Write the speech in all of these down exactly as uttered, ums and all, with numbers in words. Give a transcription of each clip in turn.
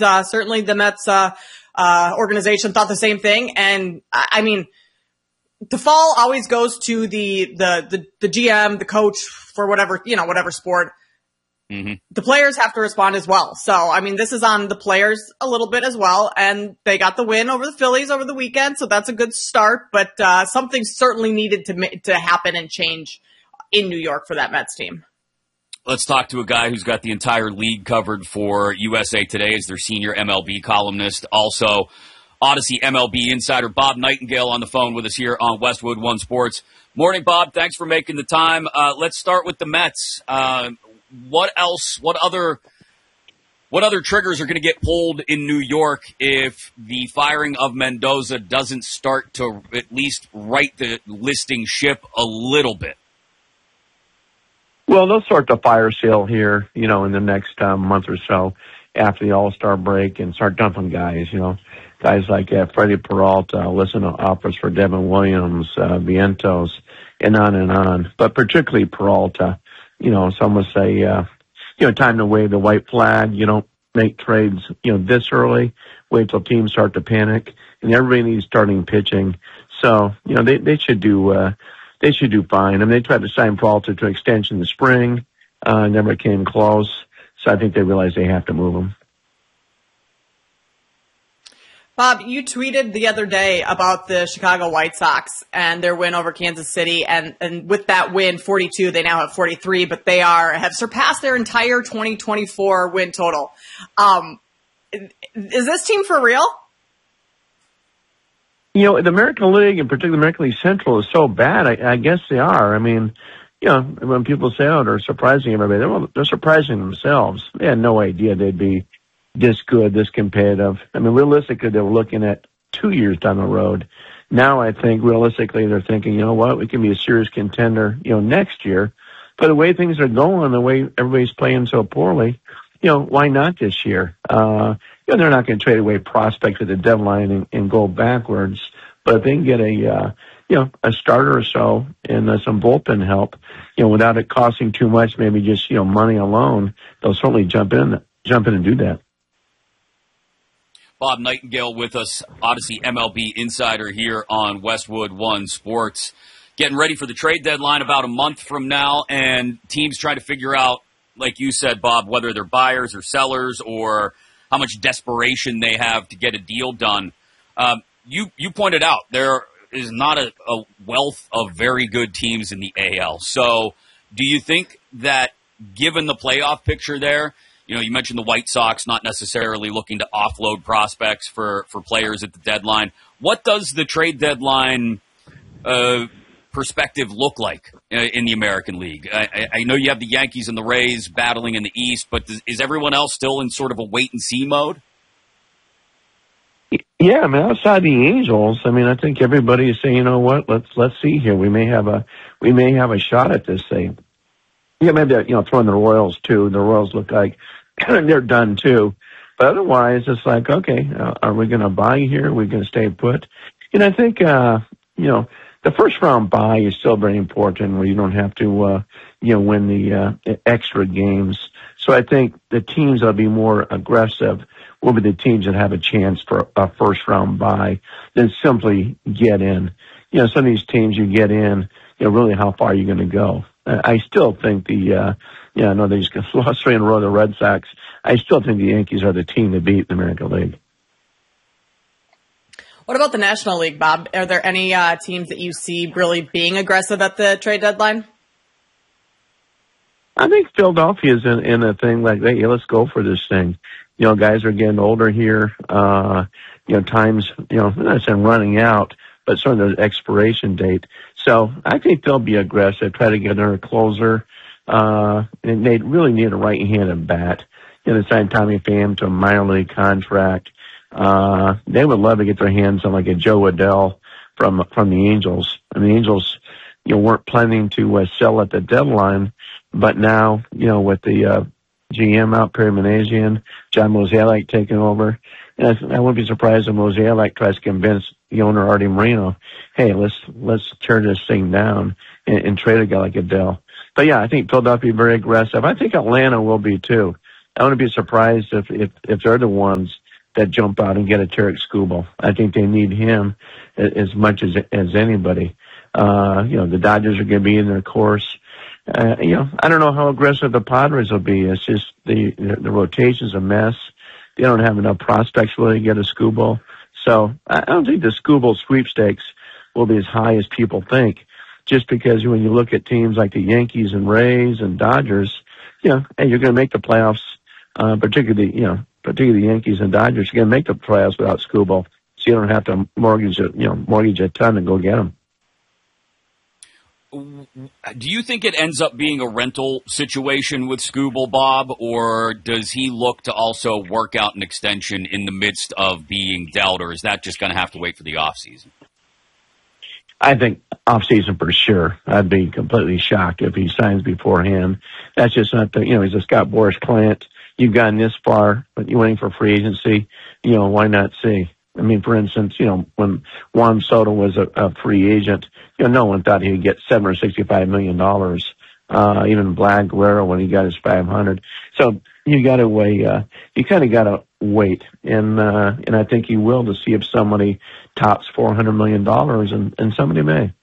uh, certainly the Mets uh, uh, organization thought the same thing. And I, I mean, the fall always goes to the, the, the, the G M, the coach for whatever, you know, whatever sport. Mm-hmm. The players have to respond as well. So, I mean, this is on the players a little bit as well. And they got the win over the Phillies over the weekend. So that's a good start. But uh, something certainly needed to to happen and change in New York for that Mets team. Let's talk to a guy who's got the entire league covered for U S A Today as their senior M L B columnist. Also, Odyssey M L B insider Bob Nightingale on the phone with us here on Westwood One Sports. Morning, Bob. Thanks for making the time. Uh, let's start with the Mets. Uh, what else, what other, what other triggers are going to get pulled in New York if the firing of Mendoza doesn't start to at least right the listing ship a little bit? Well, they'll start the fire sale here, you know, in the next uh, month or so after the All-Star break and start dumping guys, you know. Guys like uh, Freddie Peralta, listen to offers for Devin Williams, uh, Vientos, and on and on. But particularly Peralta, you know, some would say, uh, you know, time to wave the white flag. You don't make trades, you know, this early. Wait till teams start to panic. And everybody needs starting pitching. So, you know, they, they should do, uh, they should do fine. I mean, they tried to sign Peralta to extension in the spring, uh, never came close. So I think they realize they have to move him. Bob, you tweeted the other day about the Chicago White Sox and their win over Kansas City. And, and with that win, forty-two, they now have forty-three, but they are, have surpassed their entire twenty twenty-four win total. Um, is this team for real? You know, the American League, and particularly the American League Central, is so bad. I, I guess they are. I mean, you know, when people say, oh, they're surprising everybody, they're, they're surprising themselves. They had no idea they'd be this good, this competitive. I mean, realistically, they were looking at two years down the road. Now I think realistically they're thinking, you know what, we can be a serious contender, you know, next year. But the way things are going, the way everybody's playing so poorly, you know, why not this year? Uh, you know, they're not going to trade away prospects at the deadline and, and go backwards. But if they can get a, uh, you know, a starter or so and uh, some bullpen help, you know, without it costing too much, maybe just, you know, money alone, they'll certainly jump in, jump in and do that. Bob Nightingale with us, Odyssey M L B insider here on Westwood One Sports. Getting ready for the trade deadline about a month from now, and teams trying to figure out, like you said, Bob, whether they're buyers or sellers or how much desperation they have to get a deal done. Um, you, you pointed out there is not a, a wealth of very good teams in the A L. So do you think that given the playoff picture there, you know, you mentioned the White Sox not necessarily looking to offload prospects for, for players at the deadline. What does the trade deadline uh, perspective look like uh, in the American League? I, I know you have the Yankees and the Rays battling in the East, but does, is everyone else still in sort of a wait-and-see mode? Yeah, I mean, outside the Angels, I mean, I think everybody is saying, you know what, let's let's see here. We may have a we may have a shot at this thing. Yeah, maybe you know, throwing the Royals too. The Royals look like they're done too. But otherwise, it's like, okay, uh, are we going to buy here? Are we going to stay put? And I think, uh, you know, the first round buy is still very important where you don't have to, uh, you know, win the uh, extra games. So I think the teams that'll be more aggressive will be the teams that have a chance for a first round buy than simply get in. You know, some of these teams you get in, you know, really how far are you going to go? I still think the, uh, yeah, I know they just lost three in a row, the Red Sox. I still think the Yankees are the team to beat in the American League. What about the National League, Bob? Are there any uh, teams that you see really being aggressive at the trade deadline? I think Philadelphia is in, in a thing like, hey, let's go for this thing. You know, guys are getting older here. Uh, you know, times, you know, I'm not saying running out, but sort of the expiration date. So I think they'll be aggressive, try to get another closer. Uh, and they really need a right-handed bat. You know, they signed Tommy Pham to a minor league contract. Uh, they would love to get their hands on like a Joe Adell from, from the Angels. And the Angels, you know, weren't planning to uh, sell at the deadline, but now, you know, with the, uh, G M out, Perry Minasian, John Mozeliak taking over. And I, I wouldn't be surprised if Mozeliak tries to convince the owner, Artie Moreno, hey, let's, let's tear this thing down and, and trade a guy like Adele. But yeah, I think Philadelphia will be very aggressive. I think Atlanta will be too. I wouldn't be surprised if, if, if they're the ones that jump out and get a Tarek Skubal. I think they need him as much as as anybody. Uh, you know, the Dodgers are going to be in their course. Uh, you know, I don't know how aggressive the Padres will be. It's just the the rotation's a mess. They don't have enough prospects really to get a Skubal. So I don't think the Skubal sweepstakes will be as high as people think. Just because when you look at teams like the Yankees and Rays and Dodgers, you know, hey, you're going to make the playoffs. Uh, particularly, you know, particularly the Yankees and Dodgers, you're going to make the playoffs without Skubal, so you don't have to mortgage, a, you know, mortgage a ton and go get him. Do you think it ends up being a rental situation with Skubal, Bob, or does he look to also work out an extension in the midst of being dealt, or is that just going to have to wait for the offseason? I think off-season for sure. I'd be completely shocked if he signs beforehand. That's just not the, you know, he's a Scott Boras client. You've gotten this far, but you're waiting for free agency. You know, why not see? I mean, for instance, you know, when Juan Soto was a, a free agent, you know, no one thought he would get seven hundred sixty-five million dollars. Uh, even Vlad Guerrero when he got his five hundred. So you got to wait. Uh, you kind of got to wait, and uh, and I think he will to see if somebody tops four hundred million dollars, and and somebody may.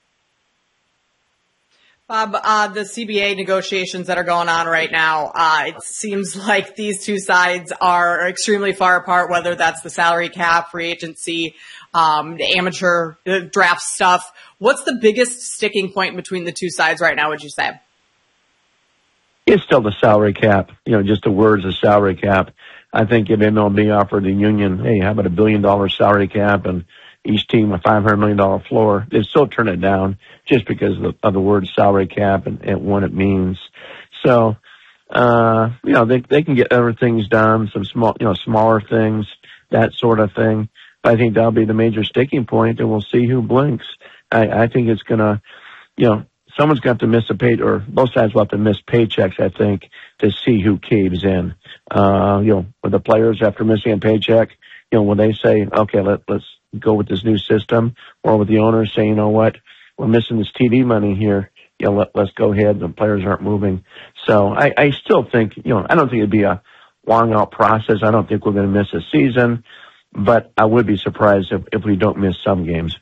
Bob, uh, the C B A negotiations that are going on right now, uh, it seems like these two sides are extremely far apart, whether that's the salary cap, free agency, um, the amateur uh, draft stuff. What's the biggest sticking point between the two sides right now, would you say? It's still the salary cap, you know, just the words of salary cap. I think if M L B offered the union, hey, how about a billion dollar salary cap and each team a five hundred million dollars floor, they'd still turn it down just because of the, of the word salary cap and, and what it means. So, uh, you know, they, they can get other things done, some small, you know, smaller things, that sort of thing. But I think that'll be the major sticking point, and we'll see who blinks. I, I think it's going to, you know, someone's got to miss a pay, or both sides will have to miss paychecks, I think, to see who caves in. Uh, you know, with the players after missing a paycheck, you know, when they say, okay, let, let's go with this new system, or with the owners saying, you know what, we're missing this T V money here, you know, let, let's go ahead. The players aren't moving. So I, I still think, you know, I don't think it'd be a long out process. I don't think we're going to miss a season, but I would be surprised if, if we don't miss some games.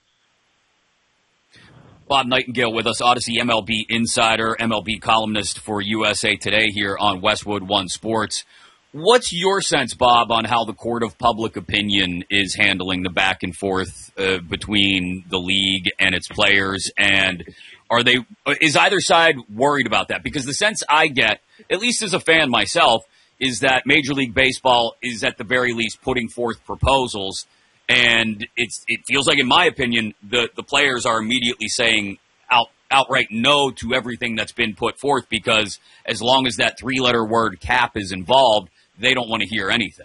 Bob Nightingale with us, Odyssey M L B insider, M L B columnist for U S A Today here on Westwood One Sports. What's your sense, Bob, on how the court of public opinion is handling the back and forth uh, between the league and its players? And are they, is either side worried about that? Because the sense I get, at least as a fan myself, is that Major League Baseball is at the very least putting forth proposals. And it's, it feels like, in my opinion, the, the players are immediately saying out, outright no to everything that's been put forth, because as long as that three-letter word cap is involved, they don't want to hear anything.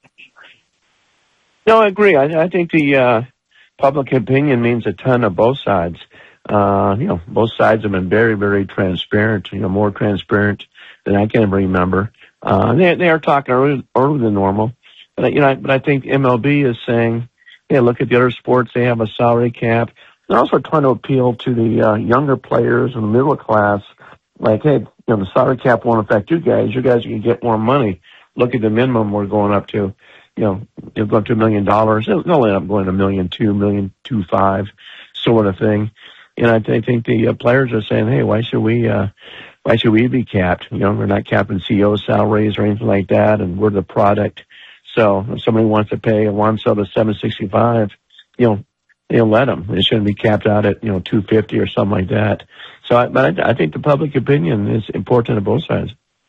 No, I agree. I, I think the uh, public opinion means a ton of both sides. Uh, you know, both sides have been very, very transparent, you know, more transparent than I can ever remember. Uh, they, they are talking earlier, earlier than normal. But, you know, but I think M L B is saying, hey, look at the other sports. They have a salary cap. They're also trying to appeal to the uh, younger players and the middle class. Like, hey, you know, the salary cap won't affect you guys. You guys can get more money. Look at the minimum we're going up to. You know, you'll go to a million dollars. They'll end up going to a million two, million two five, sort of thing. And I, th- I think the uh, players are saying, hey, why should we, uh, why should we be capped? You know, we're not capping C E O salaries or anything like that, and we're the product. So if somebody wants to pay a Juan Soto seven sixty-five, you know, they'll let them. It shouldn't be capped out at, you know, two fifty or something like that. So, I, but I, I think the public opinion is important on both sides.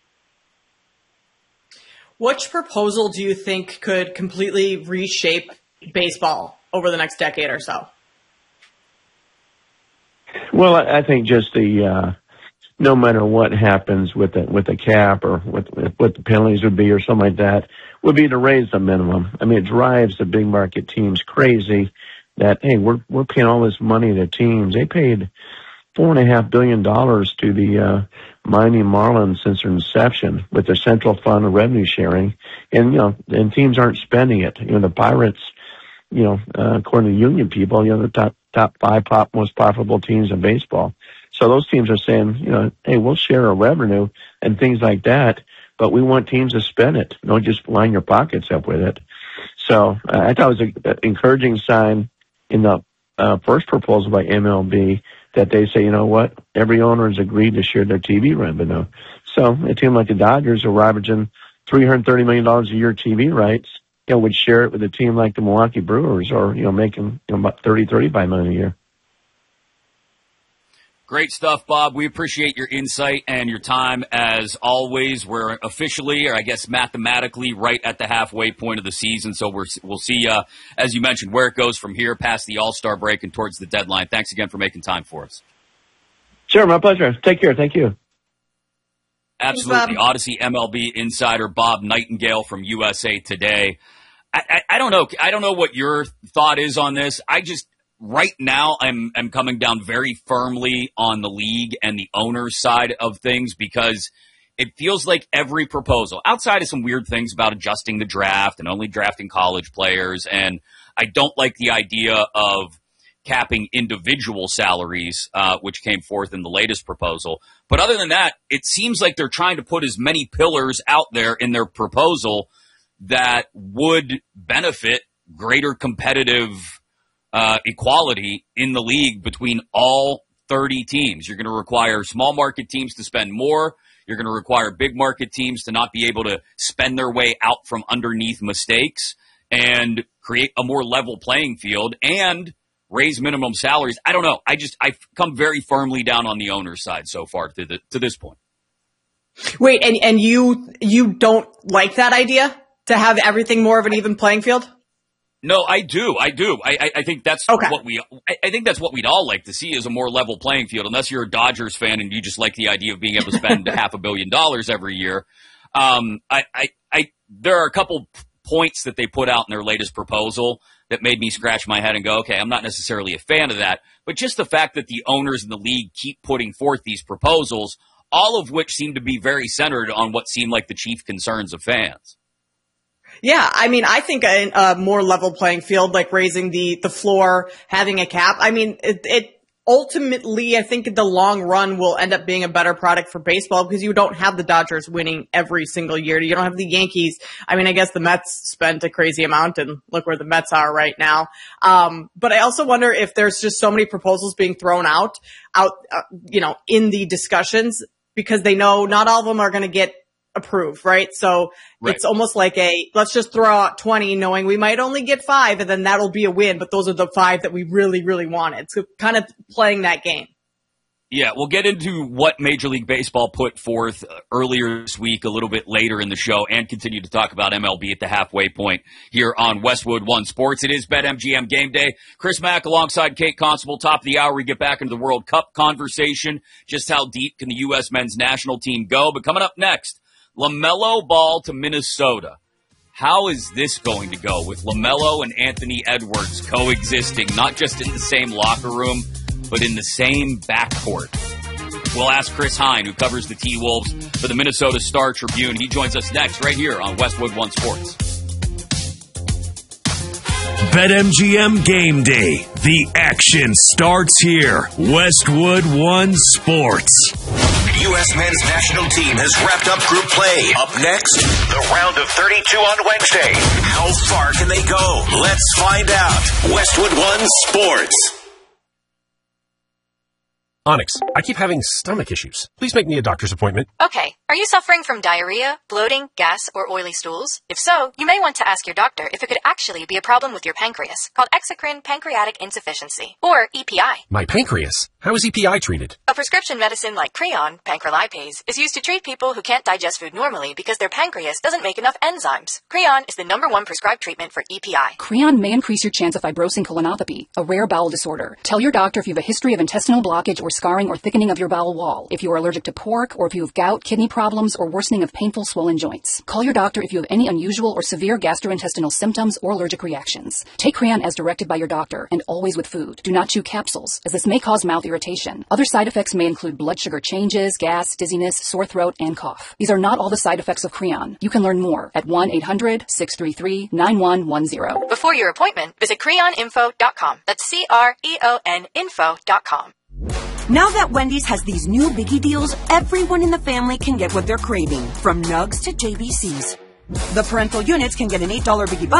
Which proposal do you think could completely reshape baseball over the next decade or so? Well, I think just the, uh, no matter what happens with the, with the cap or with, with what the penalties would be or something like that, would be to raise the minimum. I mean, it drives the big market teams crazy that, hey, we're, we're paying all this money to teams. They paid four and a half billion dollars to the, uh, Miami Marlins since their inception with their central fund revenue sharing. And, you know, and teams aren't spending it. You know, the Pirates, you know, uh, according to union people, you know, the top, top five pop, most profitable teams in baseball. So those teams are saying, you know, hey, we'll share our revenue and things like that. but we want teams to spend it. Don't just line your pockets up with it. So uh, I thought it was an encouraging sign in the uh, first proposal by M L B that they say, you know what, every owner has agreed to share their T V revenue. So a team like the Dodgers are averaging three hundred thirty million dollars a year T V rights, you know, would share it with a team like the Milwaukee Brewers, or, you know, making, you know, about thirty, thirty-five million a year. Great stuff, Bob. We appreciate your insight and your time as always. We're officially, or I guess mathematically, right at the halfway point of the season. So we're, we'll see, uh, as you mentioned, where it goes from here past the All-Star break and towards the deadline. Thanks again for making time for us. Sure, my pleasure. Take care. Thank you. Absolutely. Odyssey M L B insider Bob Nightingale from U S A Today. I, I, I don't know. I don't know what your thought is on this. I just, right now, I'm, I'm coming down very firmly on the league and the owner's side of things, because it feels like every proposal, outside of some weird things about adjusting the draft and only drafting college players, and I don't like the idea of capping individual salaries, uh, which came forth in the latest proposal. But other than that, it seems like they're trying to put as many pillars out there in their proposal that would benefit greater competitive uh, equality in the league between all thirty teams. You're going to require small market teams to spend more. You're going to require big market teams to not be able to spend their way out from underneath mistakes, and create a more level playing field and raise minimum salaries. I don't know. I just, I've come very firmly down on the owner's side so far to the, to this point. Wait, and, and you, you don't like that idea to have everything more of an even playing field? No, I do. I do. I, I, I think that's okay. what we, I, I think that's what we'd all like to see, is a more level playing field, unless you're a Dodgers fan and you just like the idea of being able to spend half a billion dollars every year. Um, I, I, I, there are a couple points that they put out in their latest proposal that made me scratch my head and go, okay, I'm not necessarily a fan of that. But just the fact that the owners in the league keep putting forth these proposals, all of which seem to be very centered on what seem like the chief concerns of fans. Yeah, I mean, I think a, a more level playing field, like raising the, the floor, having a cap, I mean, it, it ultimately, I think in the long run will end up being a better product for baseball, because you don't have the Dodgers winning every single year. You don't have the Yankees. I mean, I guess the Mets spent a crazy amount, and look where the Mets are right now. Um, but I also wonder if there's just so many proposals being thrown out, out, uh, you know, in the discussions, because they know not all of them are going to get approved, right? So right. It's almost like a, let's just throw out twenty, knowing we might only get five, and then that'll be a win, but those are the five that we really, really wanted. So kind of playing that game. Yeah, we'll get into what Major League Baseball put forth earlier this week a little bit later in the show, and continue to talk about M L B at the halfway point here on Westwood One Sports. It is BetMGM Game Day. Chris Mack alongside Kate Constable. Top of the hour, we get back into the World Cup conversation. Just how deep can the U S men's national team go? But coming up next, LaMelo Ball to Minnesota. How is this going to go with LaMelo and Anthony Edwards coexisting, not just in the same locker room, but in the same backcourt? We'll ask Chris Hine, who covers the T-Wolves for the Minnesota Star Tribune. He joins us next right here on Westwood One Sports. BetMGM Game Day. The action starts here. Westwood One Sports. U S men's national team has wrapped up group play. Up next, the round of thirty-two on Wednesday. How far can they go? Let's find out. Westwood One Sports. Onyx, I keep having stomach issues. Please make me a doctor's appointment. Okay. Are you suffering from diarrhea, bloating, gas, or oily stools? If so, you may want to ask your doctor if it could actually be a problem with your pancreas, called exocrine pancreatic insufficiency, or E P I. My pancreas? How is E P I treated? A prescription medicine like Creon, pancrelipase, is used to treat people who can't digest food normally because their pancreas doesn't make enough enzymes. Creon is the number one prescribed treatment for E P I. Creon may increase your chance of fibrosing colonopathy, a rare bowel disorder. Tell your doctor if you have a history of intestinal blockage or scarring or thickening of your bowel wall, if you are allergic to pork, or if you have gout, kidney problems, or worsening of painful swollen joints. Call your doctor if you have any unusual or severe gastrointestinal symptoms or allergic reactions. Take Creon as directed by your doctor, and always with food. Do not chew capsules, as this may cause mouth irritation. Other side effects may include blood sugar changes, gas, dizziness, sore throat, and cough. These are not all the side effects of Creon. You can learn more at one eight hundred six three three nine one one zero. Before your appointment, visit creon info dot com. That's C R E O N info dot com. Now that Wendy's has these new Biggie deals, everyone in the family can get what they're craving, from nugs to J B Cs. The parental units can get an eight dollar Biggie